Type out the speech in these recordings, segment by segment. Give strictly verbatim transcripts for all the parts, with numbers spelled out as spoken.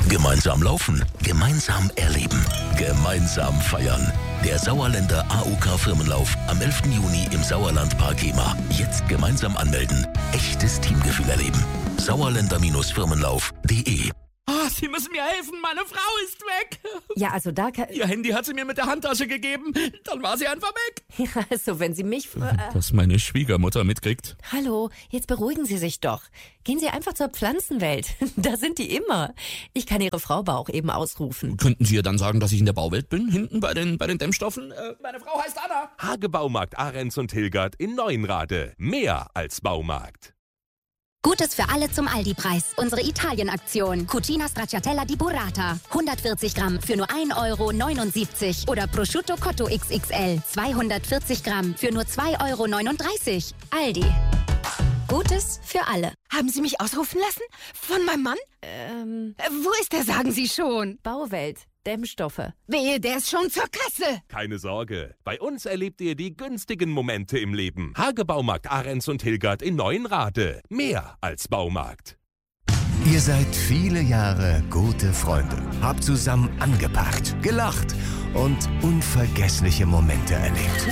Gemeinsam laufen, gemeinsam erleben, gemeinsam feiern. Der Sauerländer A O K-Firmenlauf am elften Juni im Sauerlandpark Hema. Jetzt gemeinsam anmelden. Echtes Teamgefühl erleben. Sauerländer Firmenlauf punkt de. Oh, Sie müssen mir helfen, meine Frau ist weg. Ja, also da kann... Ihr Handy hat sie mir mit der Handtasche gegeben, dann war sie einfach weg. Ja, also wenn Sie mich... Äh, Dass meine Schwiegermutter mitkriegt. Hallo, jetzt beruhigen Sie sich doch. Gehen Sie einfach zur Pflanzenwelt. Da sind die immer. Ich kann Ihre Frau aber auch eben ausrufen. Könnten Sie ihr dann sagen, dass ich in der Bauwelt bin, hinten bei den, bei den Dämmstoffen? Äh, meine Frau heißt Anna. Hagebaumarkt Ahrens und Hilgert in Neuenrade. Mehr als Baumarkt. Gutes für alle zum Aldi-Preis. Unsere Italien-Aktion. Cucina Stracciatella di Burrata. hundertvierzig Gramm für nur ein Euro neunundsiebzig. Oder Prosciutto Cotto X X L. zweihundertvierzig Gramm für nur zwei Euro neununddreißig. Aldi. Gutes für alle. Haben Sie mich ausrufen lassen? Von meinem Mann? Ähm, Äh, Wo ist der, sagen Sie schon? Bauwelt, Dämmstoffe. Wehe, der ist schon zur Kasse. Keine Sorge, bei uns erlebt ihr die günstigen Momente im Leben. Hagebaumarkt Ahrens und Hilgert in Neuenrade. Mehr als Baumarkt. Ihr seid viele Jahre gute Freunde, habt zusammen angepackt, gelacht und unvergessliche Momente erlebt.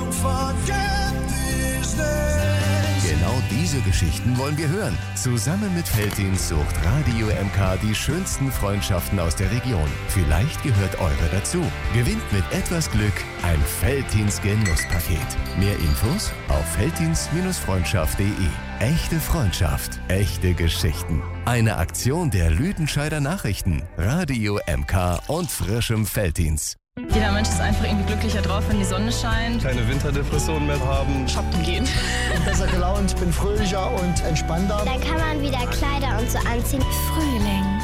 Genau diese Geschichten wollen wir hören. Zusammen mit Veltins sucht Radio M K die schönsten Freundschaften aus der Region. Vielleicht gehört eure dazu. Gewinnt mit etwas Glück ein Veltins Genusspaket. Mehr Infos auf veltins Freundschaft punkt de. Echte Freundschaft, echte Geschichten. Eine Aktion der Lüdenscheider Nachrichten, Radio M K und frischem Veltins. Jeder Mensch ist einfach irgendwie glücklicher drauf, wenn die Sonne scheint. Keine Winterdepression mehr haben. Shoppen gehen. Besser gelaunt, bin fröhlicher und entspannter. Dann kann man wieder Kleider und so anziehen. Frühling.